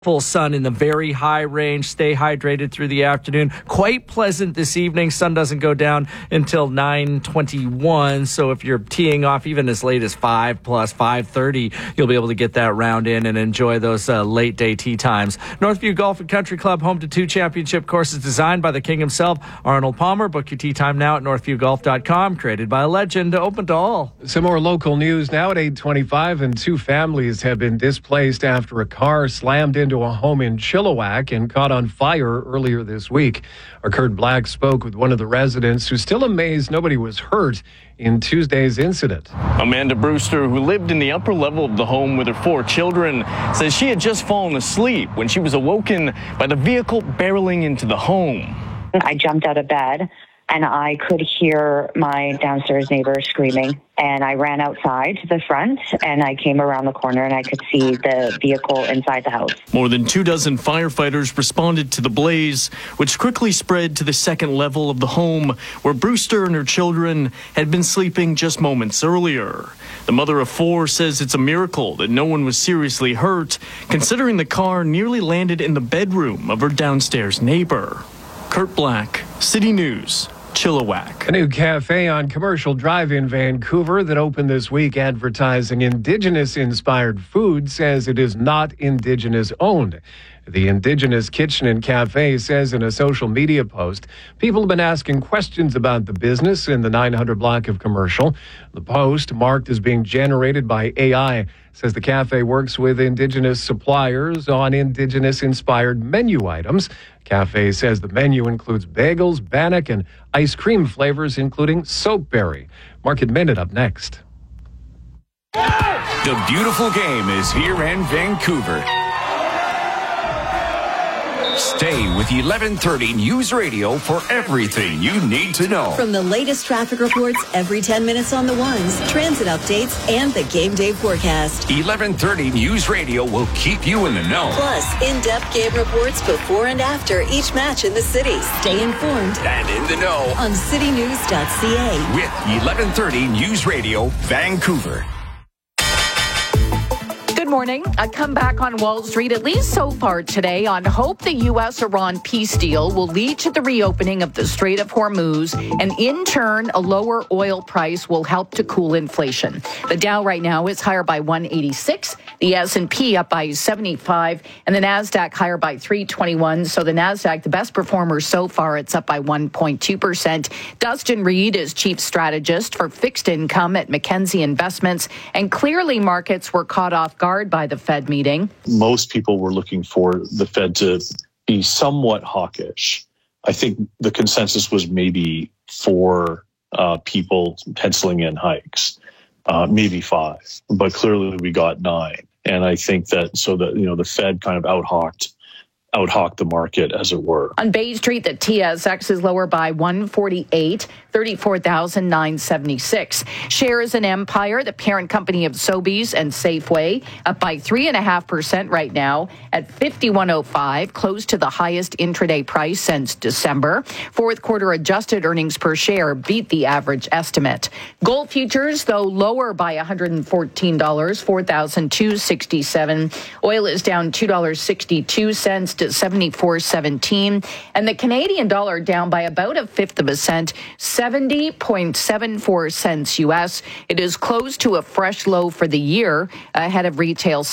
Full sun in the very high range. Stay hydrated through the afternoon. Quite pleasant this evening. Sun doesn't go down until 9:21. So if you're teeing off even as late as 5 plus 5:30, you'll be able to get that round in and enjoy those late day tee times. Northview Golf and Country Club, home to 2 championship courses designed by the king himself, Arnold Palmer. Book your tee time now at northviewgolf.com. Created by a legend, open to all. Some more local news now at 8:25, and 2 families have been displaced after a car slammed into a home in Chilliwack and caught on fire earlier this week. Our Kurt Black spoke with one of the residents who's still amazed nobody was hurt in Tuesday's incident. Amanda Brewster, who lived in the upper level of the home with her 4 children, says she had just fallen asleep when she was awoken by the vehicle barreling into the home. I jumped out of bed and I could hear my downstairs neighbor screaming. And I ran outside to the front and I came around the corner and I could see the vehicle inside the house. More than 24 firefighters responded to the blaze, which quickly spread to the second level of the home where Brewster and her children had been sleeping just moments earlier. The mother of 4 says it's a miracle that no one was seriously hurt, considering the car nearly landed in the bedroom of her downstairs neighbor. Kurt Black, City News, Chilliwack. A new cafe on Commercial Drive in Vancouver that opened this week advertising Indigenous-inspired food says it is not Indigenous-owned. The Indigenous Kitchen and Cafe says in a social media post, people have been asking questions about the business in the 900 block of Commercial. The post, marked as being generated by AI, says the cafe works with Indigenous suppliers on Indigenous-inspired menu items. Cafe says the menu includes bagels, bannock, and ice cream flavors, including soapberry. Market Minute up next. The beautiful game is here in Vancouver. Stay with 1130 News Radio for everything you need to know. From the latest traffic reports every 10 minutes on the ones, transit updates, and the game day forecast. 1130 News Radio will keep you in the know. Plus, in-depth game reports before and after each match in the city. Stay informed And in the know on citynews.ca. with 1130 News Radio, Vancouver. Good morning. A comeback on Wall Street, at least so far today, on hope the U.S.-Iran peace deal will lead to the reopening of the Strait of Hormuz, and in turn, a lower oil price will help to cool inflation. The Dow right now is higher by 186, the S&P up by 75, and the NASDAQ higher by 321. So the NASDAQ, the best performer so far, it's up by 1.2%. Dustin Reed is chief strategist for fixed income at Mackenzie Investments, and clearly markets were caught off guard by the Fed meeting. Most people were looking for the Fed to be somewhat hawkish. I think the consensus was maybe 4 people penciling in hikes, maybe 5, but clearly we got 9. And I think that the Fed kind of out-hawked the market, as it were. On Bay Street, the TSX is lower by 148, 34,976. Shares in Empire, the parent company of Sobeys and Safeway, up by 3.5% right now at 51.05, close to the highest intraday price since December. Fourth quarter adjusted earnings per share beat the average estimate. Gold futures, though, lower by $114, $4,267. Oil is down $2.62 to 74.17, and the Canadian dollar down by about 1/5 of a cent, 70.74 cents U.S. It is close to a fresh low for the year ahead of retail